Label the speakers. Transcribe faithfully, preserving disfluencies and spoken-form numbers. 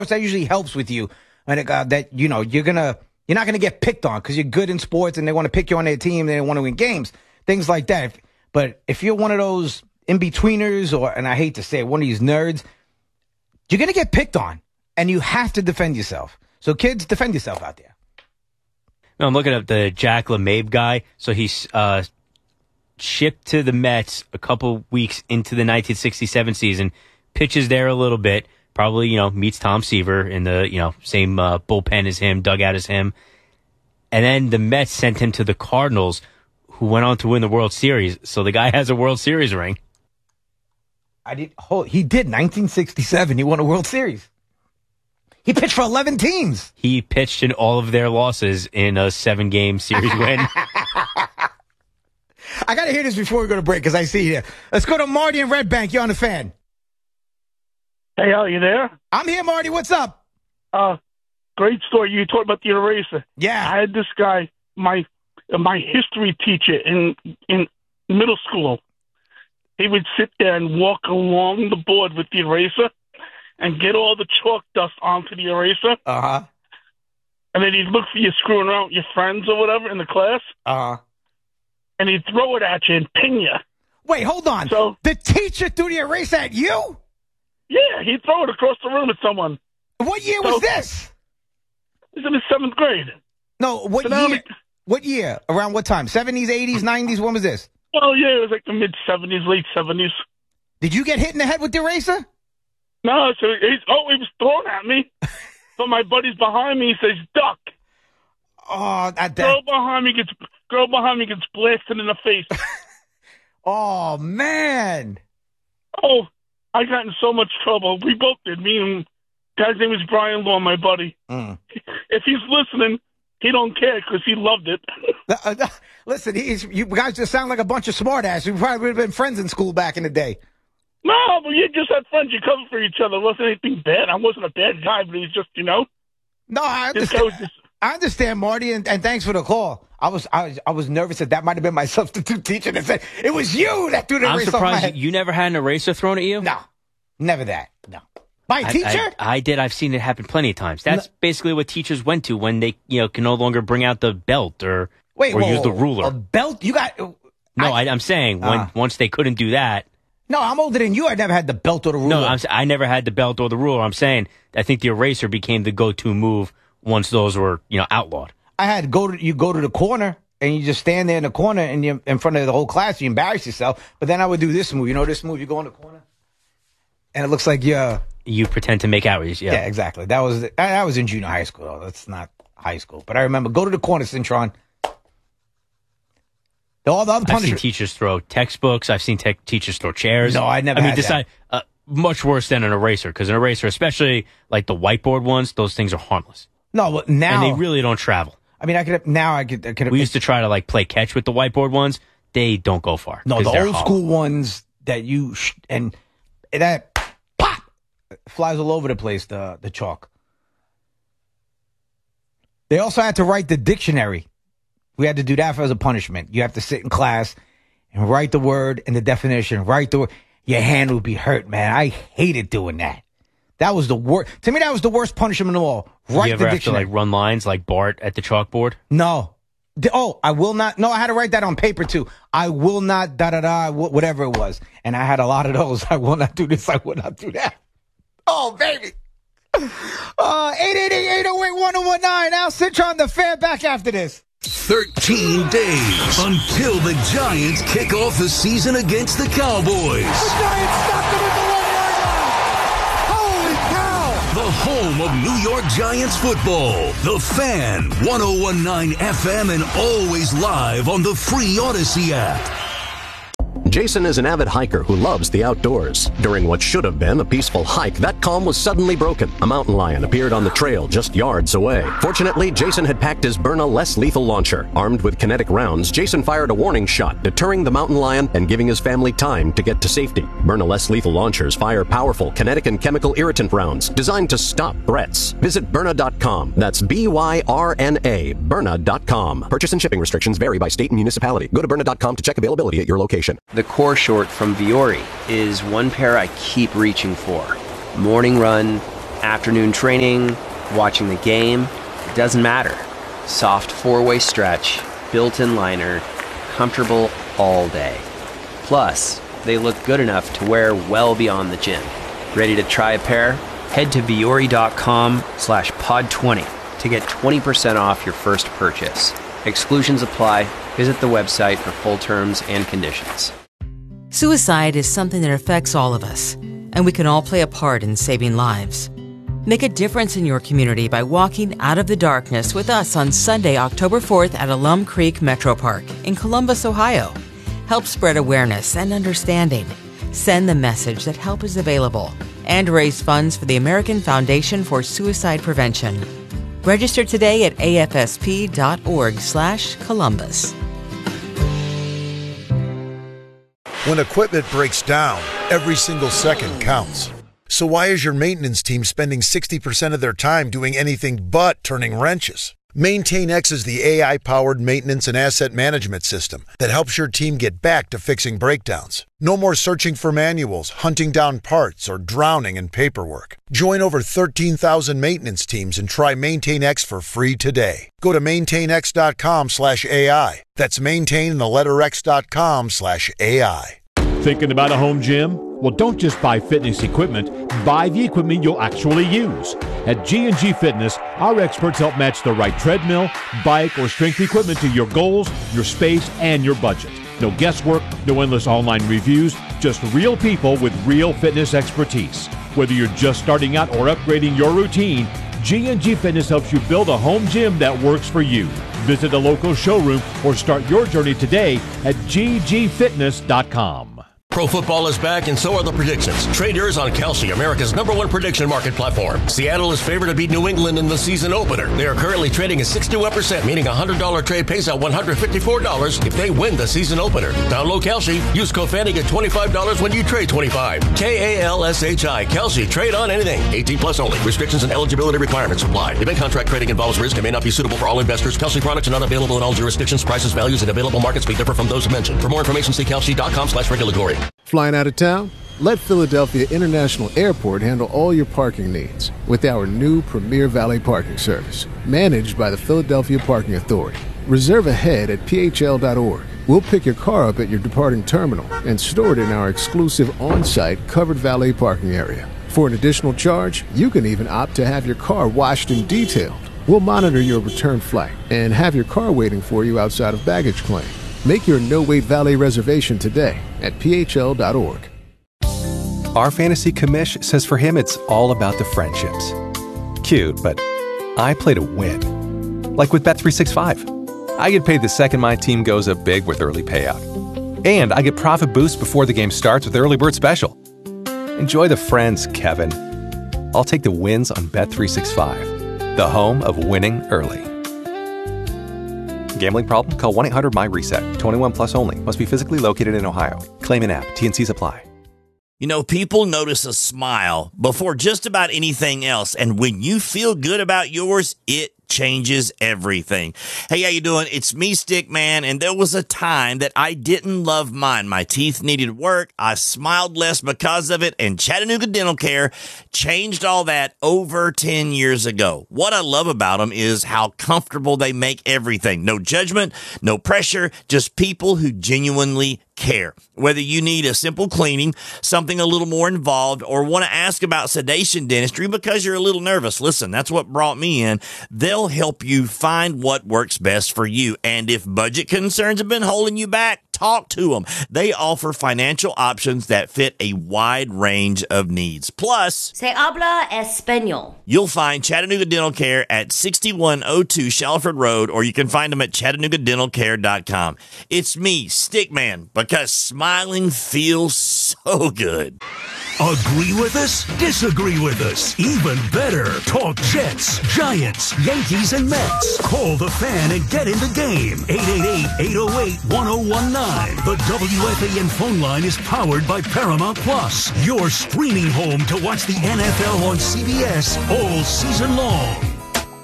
Speaker 1: that usually helps with you. And it, uh, that, you know, you're going to, you're not going to get picked on because you're good in sports and they want to pick you on their team. They want to win games, things like that. But if you're one of those in-betweeners or, and I hate to say it, one of these nerds, you're going to get picked on and you have to defend yourself. So kids, defend yourself out there.
Speaker 2: No, I'm looking at the Jack LeMahieu guy. So he's uh, shipped to the Mets a couple weeks into the nineteen sixty-seven season, pitches there a little bit, probably, you know, meets Tom Seaver in the, you know, same uh, bullpen as him, dugout as him. And then the Mets sent him to the Cardinals, who went on to win the World Series. So the guy has a World Series ring.
Speaker 1: I did. Oh, he did. nineteen sixty-seven. He won a World Series. He pitched for eleven teams.
Speaker 2: He pitched in all of their losses in a seven-game series win.
Speaker 1: I got to hear this before we go to break because I see you. Let's go to Marty in Red Bank. You're on the Fan.
Speaker 3: Hey, Al, you there?
Speaker 1: I'm here, Marty. What's up?
Speaker 3: Uh, great story. You talked about the eraser.
Speaker 1: Yeah.
Speaker 3: I had this guy, my my history teacher in in middle school. He would sit there and walk along the board with the eraser and get all the chalk dust onto the eraser.
Speaker 1: Uh-huh.
Speaker 3: And then he'd look for you screwing around with your friends or whatever in the class.
Speaker 1: Uh-huh.
Speaker 3: And he'd throw it at you and ping you.
Speaker 1: Wait, hold on.
Speaker 3: So
Speaker 1: the teacher threw the eraser at you?
Speaker 3: Yeah, he'd throw it across the room at someone.
Speaker 1: What year
Speaker 3: so,
Speaker 1: was this?
Speaker 3: This is in the seventh grade.
Speaker 1: No, what
Speaker 3: so
Speaker 1: year? The, what year? Around what time? seventies, eighties, nineties? When was this?
Speaker 3: Oh, yeah, it was like the mid-seventies, late seventies.
Speaker 1: Did you get hit in the head with the eraser?
Speaker 3: No, so he's, oh, he was thrown at me. So my buddy's behind me. He says, duck.
Speaker 1: Oh, that, that.
Speaker 3: Girl behind me gets, girl behind me gets blasted in the face.
Speaker 1: Oh, man.
Speaker 3: Oh, I got in so much trouble. We both did. Me and guy's name is Brian Law, my buddy.
Speaker 1: Mm.
Speaker 3: If he's listening, he don't care because he loved it.
Speaker 1: uh, uh, listen, he's, you guys just sound like a bunch of smartasses. We probably would have been friends in school back in the day.
Speaker 3: No, but you just had friends. You covered for each other. It wasn't anything bad. I wasn't a bad guy, but he was just, you know.
Speaker 1: No, I understand. Just, I understand, Marty, and, and thanks for the call. I was I was I was nervous that that might have been my substitute teacher that said it was you that threw the
Speaker 2: I'm
Speaker 1: eraser off my head.
Speaker 2: I'm surprised you never had an eraser thrown at you.
Speaker 1: No, never that. No, by a
Speaker 2: I,
Speaker 1: teacher.
Speaker 2: I, I did. I've seen it happen plenty of times. That's no. basically what teachers went to when they you know can no longer bring out the belt or
Speaker 1: Wait,
Speaker 2: or
Speaker 1: whoa,
Speaker 2: use the ruler.
Speaker 1: A belt? You got?
Speaker 2: No, I, I'm saying when uh, once they couldn't do that.
Speaker 1: No, I'm older than you. I never had the belt or the ruler.
Speaker 2: No, I'm, I never had the belt or the ruler. I'm saying I think the eraser became the go-to move once those were, you know, outlawed.
Speaker 1: I had go to you go to the corner and you just stand there in the corner and you in front of the whole class. You embarrass yourself. But then I would do this move. You know this move? You go in the corner and it looks like you're
Speaker 2: you pretend to make outreach. Yeah,
Speaker 1: yeah, exactly. That was that was in junior high school. Though. That's not high school. But I remember go to the corner, Cintron. All the other
Speaker 2: I've seen teachers throw textbooks. I've seen te- teachers throw chairs.
Speaker 1: No, I never
Speaker 2: I mean,
Speaker 1: had
Speaker 2: decide, uh, much worse than an eraser, because an eraser, especially like the whiteboard ones, those things are harmless.
Speaker 1: No, but now...
Speaker 2: And they really don't travel.
Speaker 1: I mean, I could now I could... I could
Speaker 2: we used to try to like play catch with the whiteboard ones. They don't go far.
Speaker 1: No, the old
Speaker 2: hollow.
Speaker 1: school ones that you... Sh- and that... Pop! Flies all over the place, the, the chalk. They also had to write the dictionary. We had to do that for as a punishment. You have to sit in class and write the word and the definition. Write the word. Your hand would be hurt, man. I hated doing that. That was the worst. To me, that was the worst punishment of all. Write
Speaker 2: you ever
Speaker 1: the
Speaker 2: have
Speaker 1: dictionary.
Speaker 2: to like run lines like Bart at the chalkboard?
Speaker 1: No. Oh, I will not. No, I had to write that on paper too. I will not, da da da, whatever it was. And I had a lot of those. I will not do this. I will not do that. Oh, baby. Uh, eight eight eight, eight oh eight, one oh one nine. Al Cintron, the Fan, back after this.
Speaker 4: thirteen days until the Giants kick off the season against the Cowboys.
Speaker 5: The Giants stopped them at the one-yard line. Holy cow!
Speaker 4: The home of New York Giants football. The Fan, one oh one nine F M, and always live on the free Odyssey app.
Speaker 6: Jason is an avid hiker who loves the outdoors. During what should have been a peaceful hike, that calm was suddenly broken. A mountain lion appeared on the trail just yards away. Fortunately, Jason had packed his Byrna less lethal launcher. Armed with kinetic rounds, Jason fired a warning shot, deterring the mountain lion and giving his family time to get to safety. Byrna less lethal launchers fire powerful kinetic and chemical irritant rounds designed to stop threats. Visit Byrna dot com. That's B Y R N A, Byrna dot com. Purchase and shipping restrictions vary by state and municipality. Go to Byrna dot com to check availability at your location.
Speaker 7: The core short from Viore is one pair I keep reaching for. Morning run, Afternoon training, watching the game, it doesn't matter. Soft four-way stretch, built-in liner, comfortable all day. Plus, they look good enough to wear well beyond the gym. Ready to try a pair? Head to Vuori.com slash pod 20 to get twenty percent off your first purchase. Exclusions apply. Visit the website for full terms and conditions.
Speaker 8: Suicide is something that affects all of us, and we can all play a part in saving lives. Make a difference in your community by walking out of the darkness with us on Sunday, October fourth at Alum Creek Metro Park in Columbus, Ohio. Help spread awareness and understanding. Send the message that help is available and raise funds for the American Foundation for Suicide Prevention. Register today at afsp.org slash Columbus.
Speaker 9: When equipment breaks down, every single second counts. So why is your maintenance team spending sixty percent of their time doing anything but turning wrenches? MaintainX is the A I-powered maintenance and asset management system that helps your team get back to fixing breakdowns. No more searching for manuals, hunting down parts, or drowning in paperwork. Join over thirteen thousand maintenance teams and try MaintainX for free today. Go to maintainx.com slash AI. That's maintain the letter x.com slash AI.
Speaker 10: Thinking about a home gym? Well, don't just buy fitness equipment. Buy the equipment you'll actually use. At G and G Fitness, our experts help match the right treadmill, bike, or strength equipment to your goals, your space, and your budget. No guesswork, no endless online reviews, just real people with real fitness expertise. Whether you're just starting out or upgrading your routine, G and G Fitness helps you build a home gym that works for you. Visit a local showroom or start your journey today at g g fitness dot com.
Speaker 11: Pro football is back, and so are the predictions. Trade yours on Kalshi, America's number one prediction market platform. Seattle is favored to beat New England in the season opener. They are currently trading at sixty-one percent, meaning a one hundred dollars trade pays out one hundred fifty-four dollars if they win the season opener. Download Kalshi. Use code FAN to get twenty-five dollars when you trade twenty-five dollars. K A L S H I. Kalshi. Trade on anything. eighteen plus only. Restrictions and eligibility requirements apply. Event contract trading involves risk and may not be suitable for all investors. Kalshi products are not available in all jurisdictions. Prices, values, and available markets may differ from those mentioned. For more information, see Kalshi.com slash regulatory.
Speaker 12: Flying out of town? Let Philadelphia International Airport handle all your parking needs with our new Premier Valet Parking Service, managed by the Philadelphia Parking Authority. Reserve ahead at P H L dot org. We'll pick your car up at your departing terminal and store it in our exclusive on-site covered valet parking area. For an additional charge, you can even opt to have your car washed and detailed. We'll monitor your return flight and have your car waiting for you outside of baggage claim. Make your no-wait valet reservation today at P H L dot org.
Speaker 13: Our fantasy commish says for him it's all about the friendships. Cute, but I play to win. Like with Bet three sixty-five. I get paid the second my team goes up big with early payout. And I get profit boost before the game starts with Early Bird Special. Enjoy the friends, Kevin. I'll take the wins on Bet three sixty-five, the home of winning early. Gambling problem? Call one eight hundred M Y reset. twenty-one plus only. Must be physically located in Ohio. Claim in app. T N Cs apply.
Speaker 14: You know, people notice a smile before just about anything else. And when you feel good about yours, it changes everything. Hey, how you doing? It's me, Stickman, and there was a time that I didn't love mine. My teeth needed work. I smiled less because of it, and Chattanooga Dental Care changed all that over ten years ago. What I love about them is how comfortable they make everything. No judgment, no pressure, just people who genuinely care. Whether you need a simple cleaning, something a little more involved, or want to ask about sedation dentistry because you're a little nervous, listen, that's what brought me in. They'll help you find what works best for you. And if budget concerns have been holding you back, talk to them. They offer financial options that fit a wide range of needs. Plus,
Speaker 15: Se habla español.
Speaker 14: You'll find Chattanooga Dental Care at sixty-one oh two Shalford Road, or you can find them at chattanooga dental care dot com. It's me, Stickman, because smiling feels so good.
Speaker 4: Agree with us? Disagree with us? Even better, talk Jets, Giants, Yankees, and Mets. Call the Fan and get in the game. eight eight eight, eight oh eight, one oh one nine. The W F A N phone line is powered by Paramount Plus, your streaming home to watch the N F L on C B S all season long.